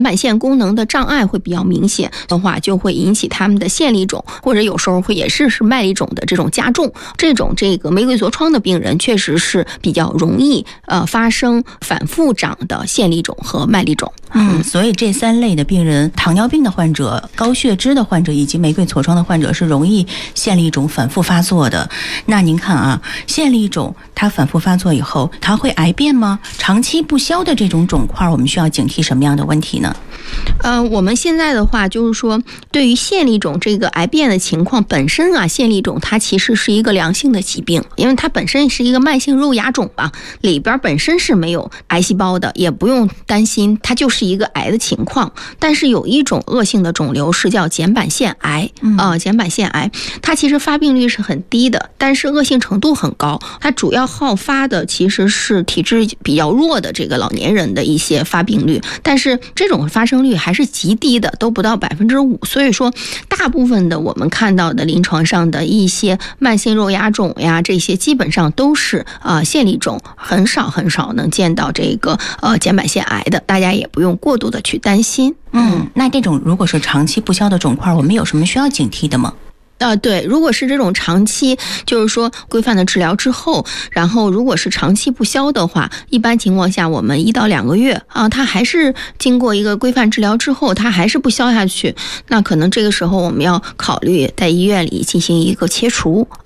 板腺功能的障碍会比较明显的话，就会引起他们的腺粒肿，或者有时候会也是麦粒肿的这种加重。这种玫瑰痤疮的病人确实是比较容易发生反复长的腺粒肿和麦粒肿。 所以这3类的病人，糖尿病的患者、高血脂的患者以及玫瑰痤疮的患者是容易腺粒肿反复发作的。那您看啊，腺粒肿它反复发作以后，它会癌变吗？长期不消的这种肿块，我们需要警惕什么样的问题呢？ 我们现在的话就是说，对于腺粒肿这个癌变的情况本身啊，腺粒肿它其实是一个良性的疾病，因为它本身是一个慢性肉芽肿吧，里边本身是没有癌细胞的，也不用担心它就是一个癌的情况。但是有一种恶性的肿瘤是叫睑板腺癌睑板腺癌，它其实发病率是很低的，但是恶性程度很高。它主要好发的其实是体质比较弱的这个老年人的一些发病率，但是这种发生率还是极低的，都不到5%。所以说大部分的我们看到的临床上的一些慢性肉芽肿呀，这些基本上都是腺粒肿，很少能见到这个睑板腺癌的，大家也不用过度的去担心。 那这种如果是长期不消的肿块，我们有什么需要警惕的吗？ 对，如果是这种长期，就是说规范的治疗之后，然后如果是长期不消的话，一般情况下我们1到2个月它还是经过一个规范治疗之后，它还是不消下去，那可能这个时候我们要考虑在医院里进行一个切除